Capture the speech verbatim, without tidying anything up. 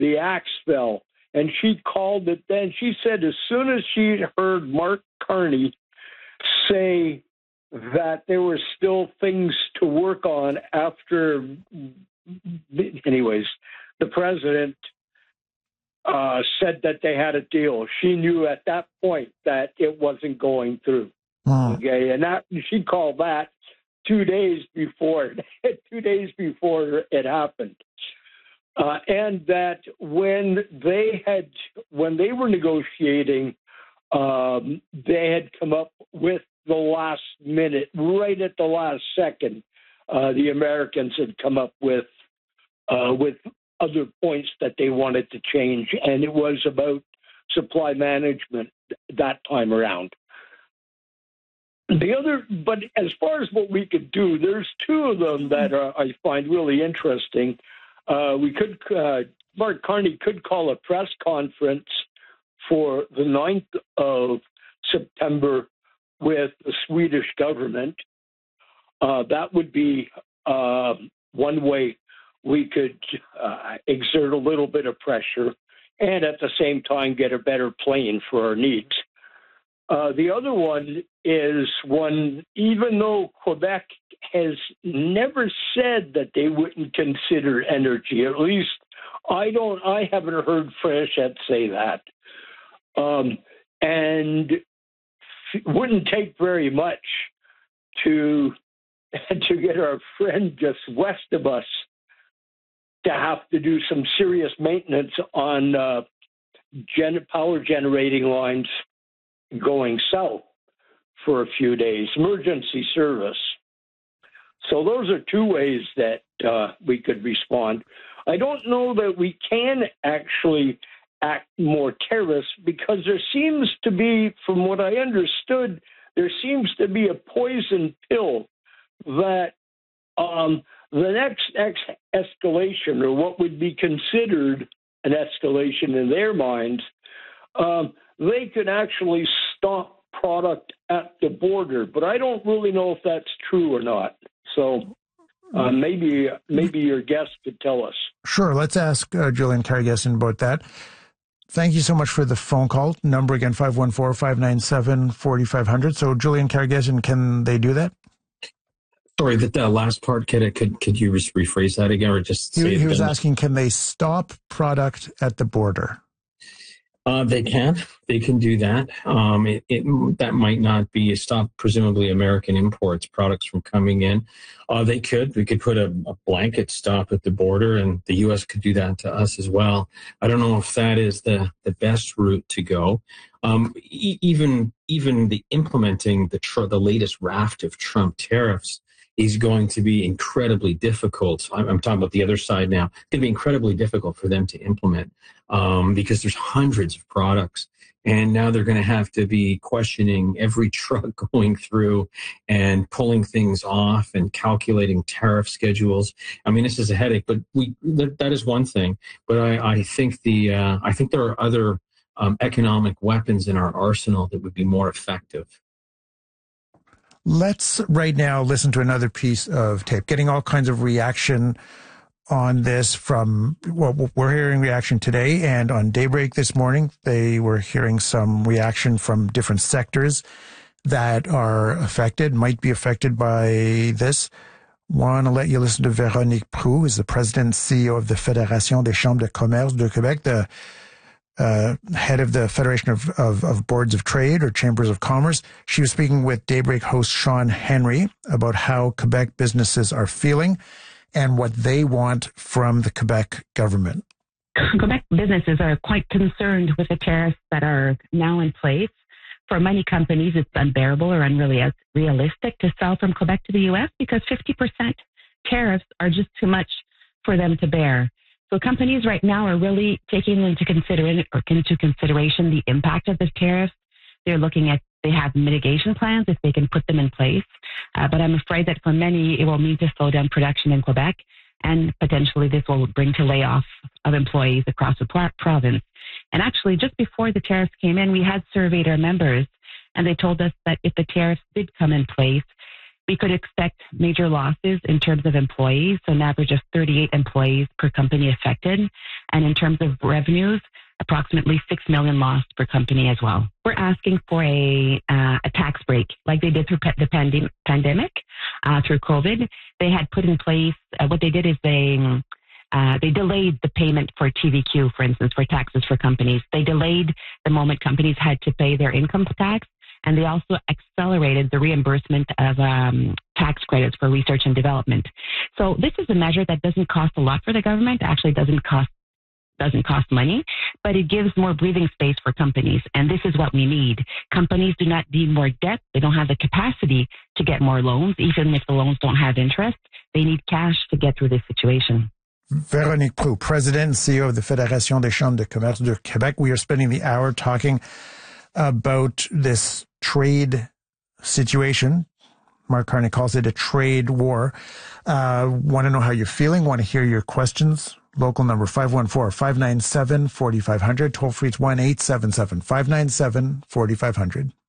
the axe fell. And she called it then. She said as soon as she heard Mark Carney say that there were still things to work on after, anyways, the president uh, said that they had a deal. She knew at that point that it wasn't going through. Mm. Okay, and that she called that two days before, two days before it happened. Uh, and that when they had, when they were negotiating, um, they had come up with the last minute, right at the last second, uh, the Americans had come up with uh, with other points that they wanted to change, and it was about supply management that time around. The other, but as far as what we could do, there's two of them that are, I find really interesting. Uh, we could, uh, Mark Carney could call a press conference for the ninth of September with the Swedish government. Uh, that would be uh, one way we could uh, exert a little bit of pressure and at the same time get a better plane for our needs. Uh, the other one is one, even though Quebec has never said that they wouldn't consider energy, at least I don't, I haven't heard Fréchette say that. Um, and it wouldn't take very much to to get our friend just west of us to have to do some serious maintenance on uh, gen- power generating lines going south for a few days, emergency service. So those are two ways that uh, we could respond. I don't know that we can actually act more terrorist because there seems to be, from what I understood, there seems to be a poison pill that um, the next ex- escalation, or what would be considered an escalation in their minds, um, they could actually stop product at the border. But I don't really know if that's true or not. So uh, maybe maybe your guest could tell us. Sure. Let's ask uh, Julian Karagesian about that. Thank you so much for the phone call. Number again, five one four, five nine seven, four five zero zero. So Julian Karagesian, can they do that? Sorry, that uh, last part, could, could could you rephrase that again, or just say He, it he was again? asking, can they stop product at the border? Uh, they can. They can do that. Um, it, it that might not be a stop, presumably American imports, products from coming in. Uh, they could. We could put a, a blanket stop at the border, and the U S could do that to us as well. I don't know if that is the, the best route to go. Um, e- even even the implementing the tr- the latest raft of Trump tariffs is going to be incredibly difficult. I'm, I'm talking about the other side now. It's going to be incredibly difficult for them to implement um, because there's hundreds of products. And now they're going to have to be questioning every truck going through and pulling things off and calculating tariff schedules. I mean, this is a headache, but we that, that is one thing. But I, I think the uh, I think there are other um, economic weapons in our arsenal that would be more effective. Let's right now listen to another piece of tape, getting all kinds of reaction on this from, well, we're hearing reaction today, and on Daybreak this morning, they were hearing some reaction from different sectors that are affected, might be affected by this. Want to let you listen to Véronique Proulx, who is the president and C E O of the Fédération des Chambres de Commerce de Québec, the Uh, head of the Federation of, of, of Boards of Trade or Chambers of Commerce. She was speaking with Daybreak host Sean Henry about how Quebec businesses are feeling and what they want from the Quebec government. Quebec businesses are quite concerned with the tariffs that are now in place. For many companies, it's unbearable or unrealistic to sell from Quebec to the U S because fifty percent tariffs are just too much for them to bear. So companies right now are really taking into consideration or into consideration the impact of the tariffs. They're looking at, they have mitigation plans if they can put them in place. Uh, but I'm afraid that for many, it will mean to slow down production in Quebec, and potentially this will bring to layoff of employees across the province. And actually, just before the tariffs came in, we had surveyed our members, and they told us that if the tariffs did come in place, we could expect major losses in terms of employees, so an average of thirty-eight employees per company affected. And in terms of revenues, approximately six million lost per company as well. We're asking for a uh, a tax break, like they did through pe- the pandem- pandemic, uh, through COVID. They had put in place, uh, what they did is they uh, they delayed the payment for T V Q, for instance, for taxes for companies. They delayed the moment companies had to pay their income tax, and they also accelerated the reimbursement of um, tax credits for research and development. So this is a measure that doesn't cost a lot for the government, actually doesn't cost doesn't cost money, but it gives more breathing space for companies. And this is what we need. Companies do not need more debt. They don't have the capacity to get more loans, even if the loans don't have interest. They need cash to get through this situation. Véronique Proulx, President and C E O of the Fédération des Chambres de Commerce du Québec. We are spending the hour talking about this trade situation. Mark Carney calls it a trade war. Uh, want to know how you're feeling, want to hear your questions. Local number five one four, five nine seven, four five zero zero. Toll free, it's one eight seven seven, five nine seven, four five zero zero.